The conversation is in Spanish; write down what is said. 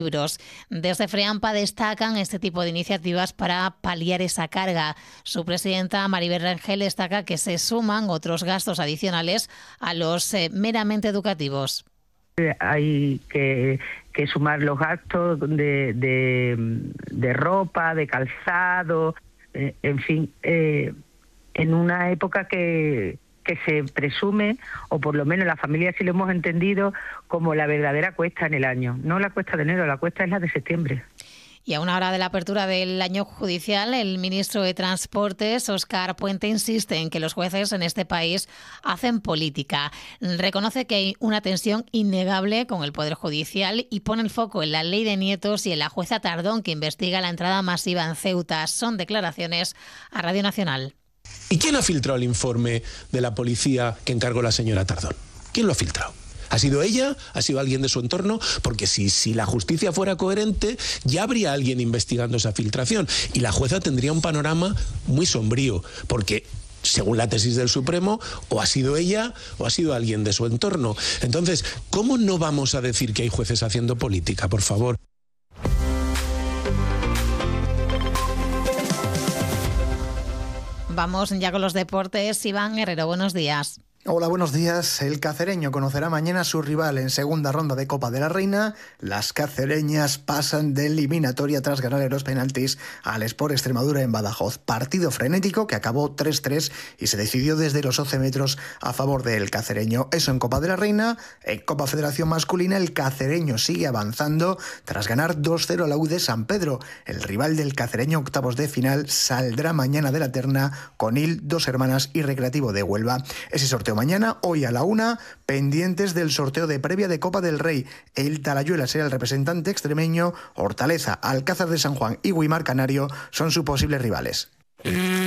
libros. Desde FREAMPA destacan este tipo de iniciativas para paliar esa carga. Su presidenta, Maribel Rengel, destaca que se suman otros gastos adicionales a los meramente educativos. Hay que sumar los gastos de ropa, de calzado, en fin, en una época que se presume, o por lo menos la familia sí lo hemos entendido, como la verdadera cuesta en el año. No la cuesta de enero, la cuesta es la de septiembre. Y a una hora de la apertura del año judicial, el ministro de Transportes, Óscar Puente, insiste en que los jueces en este país hacen política. Reconoce que hay una tensión innegable con el Poder Judicial y pone el foco en la ley de nietos y en la jueza Tardón, que investiga la entrada masiva en Ceuta. Son declaraciones a Radio Nacional. ¿Y quién ha filtrado el informe de la policía que encargó la señora Tardón? ¿Quién lo ha filtrado? ¿Ha sido ella? ¿Ha sido alguien de su entorno? Porque si la justicia fuera coherente, ya habría alguien investigando esa filtración. Y la jueza tendría un panorama muy sombrío, porque según la tesis del Supremo, o ha sido ella o ha sido alguien de su entorno. Entonces, ¿cómo no vamos a decir que hay jueces haciendo política, por favor? Vamos ya con los deportes. Iván Herrero, buenos días. Hola, buenos días. El cacereño conocerá mañana a su rival en segunda ronda de Copa de la Reina. Las cacereñas pasan de eliminatoria tras ganar en los penaltis al Sport Extremadura en Badajoz. Partido frenético que acabó 3-3 y se decidió desde los 11 metros a favor del cacereño. Eso en Copa de la Reina. En Copa Federación Masculina, el cacereño sigue avanzando tras ganar 2-0 a la U de San Pedro. El rival del cacereño, octavos de final, saldrá mañana de la terna con Il, Dos Hermanas y Recreativo de Huelva. Ese sorteo mañana, hoy a la 1, pendientes del sorteo de previa de Copa del Rey. El Talayuela será el representante extremeño, Hortaleza, Alcázar de San Juan y Guimar Canario son sus posibles rivales.